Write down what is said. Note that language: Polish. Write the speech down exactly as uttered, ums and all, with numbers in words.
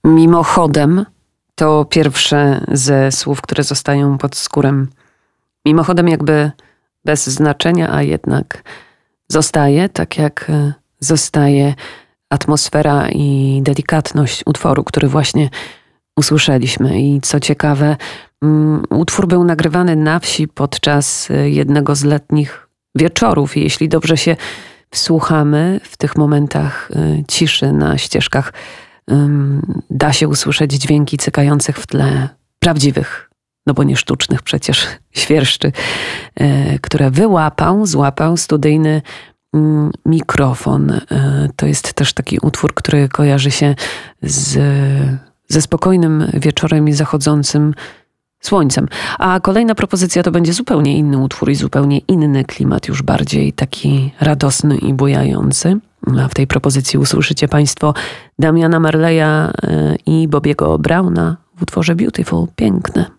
Mimochodem to pierwsze ze słów, które zostają pod skórem. Mimochodem jakby bez znaczenia, a jednak zostaje, tak jak zostaje atmosfera i delikatność utworu, który właśnie usłyszeliśmy. I co ciekawe, utwór był nagrywany na wsi podczas jednego z letnich wieczorów. I jeśli dobrze się wsłuchamy w tych momentach ciszy na ścieżkach, da się usłyszeć dźwięki cykających w tle prawdziwych, no bo nie sztucznych przecież, świerszczy, które wyłapał, złapał studyjny mikrofon. To jest też taki utwór, który kojarzy się z, ze spokojnym wieczorem i zachodzącym słońcem. A kolejna propozycja to będzie zupełnie inny utwór i zupełnie inny klimat, już bardziej taki radosny i bujający. A w tej propozycji usłyszycie Państwo Damiana Marleya i Bobiego Browna w utworze Beautiful, piękne.